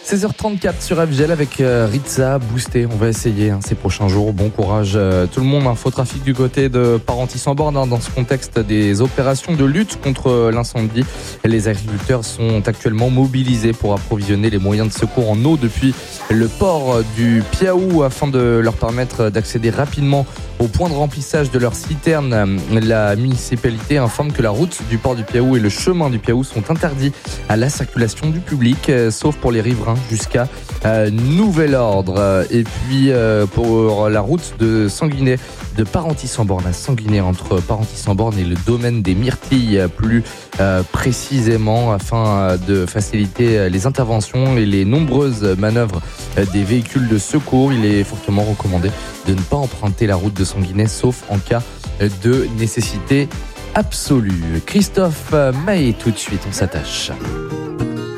16h34 sur FGL avec Ritza Boosté. On va essayer ces prochains jours. Bon courage tout le monde. Faux trafic du côté de Parentis en Borne dans ce contexte des opérations de lutte contre l'incendie. Les agriculteurs sont actuellement mobilisés pour approvisionner les moyens de secours en eau depuis le port du Piaou afin de leur permettre d'accéder rapidement au point de remplissage de leur citerne. La municipalité informe que la route du port du Piaou et le chemin du Piaou sont interdits à la circulation du public, sauf pour les riverains jusqu'à nouvel ordre. Et puis pour la route de Sanguinet, de Parentis-en-Born à Sanguinet, entre Parentis-en-Born et le domaine des Myrtilles, plus précisément, afin de faciliter les interventions et les nombreuses manœuvres des véhicules de secours. Il est fortement recommandé de ne pas emprunter la route de Sanguinet, sauf en cas de nécessité absolue. Christophe Maé, tout de suite, on s'attache.